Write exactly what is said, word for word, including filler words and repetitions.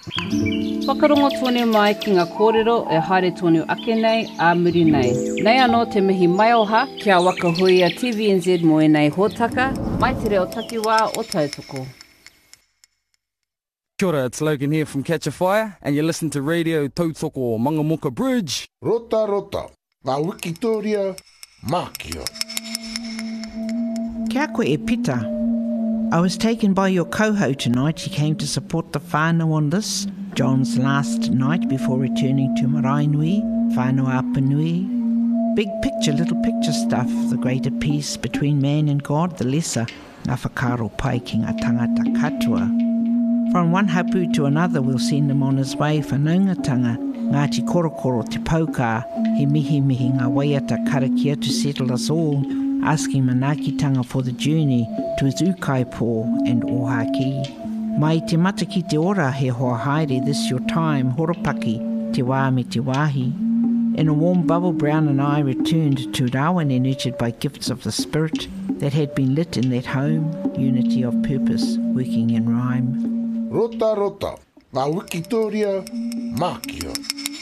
Whakarongo tonu mai ki ngā kōrero e haere tonu ake nei a muri nei. Nei anō te mihi mai oha kia wakahui a T V N Z mo e nei hōtaka, mai te reo takiwā o tautoko. Kia ora, it's Logan here from Catch a Fire, and you listen to Radio Tautoko Mangamoka Bridge. Rota rota, ngā Wikitoria, Mākia. Kia koe e pita. I was taken by your coho tonight. He came to support the whānau on this, John's last night before returning to Marainui, whānau Apanui. Big picture, little picture stuff, the greater peace between man and God, the lesser, ngā whakaro pai ki ngā tangata katoa. From one hapu to another, we'll send him on his way, whanaungatanga, Ngāti korokoro te paukā, he mihi mihi ngā waiata karakia to settle us all, asking manakitanga for the journey to his ukaipo and ohaki. Mai te mata ki te ora he hoa haere, this your time, horopaki, te wā me te wāhi. In a warm bubble, Brown and I returned to Rawene, nurtured by gifts of the spirit that had been lit in that home, unity of purpose, working in rhyme. Rota rota, ngā Wikitoria, Mākia.